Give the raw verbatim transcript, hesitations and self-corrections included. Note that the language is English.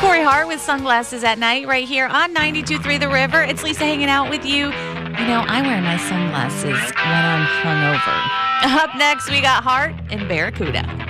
Corey Hart with Sunglasses at Night right here on ninety-two point three The River. It's Lisa hanging out with you. You know, I wear my sunglasses when I'm hungover. Up next, we got Hart and Barracuda.